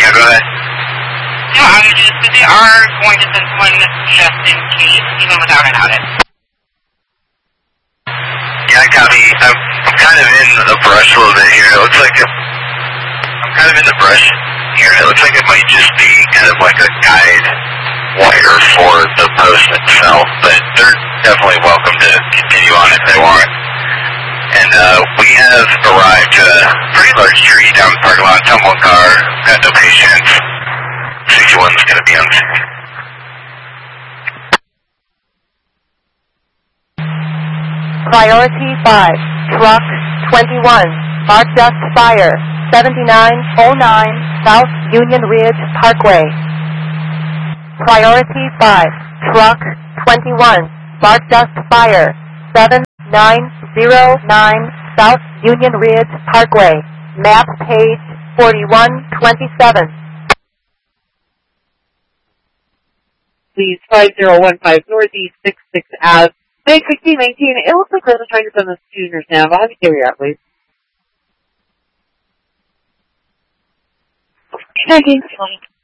Yeah, go ahead. No, they are going to send one just in case, even without an outage. Yeah, copy. I'm kind of in the brush a little bit here. It looks like I'm kind of in the brush here. It looks like it might just be kind of like a guide wire for the post itself, but they're definitely welcome to continue on if they want. And we have arrived to a pretty large tree down the parking lot. It's on one car. Got no patients. 61's going to be on scene. Priority 5, Truck 21, Spark Dust Fire, 7909 South Union Ridge Parkway. Priority 5, Truck 21, Spark Dust Fire, 7909 South Union Ridge Parkway. Map page 4127. Please, 5015 Northeast 66 Ave. 1619. It looks like they're trying to send this to your nav. I'll have you carry out, please. Connecting.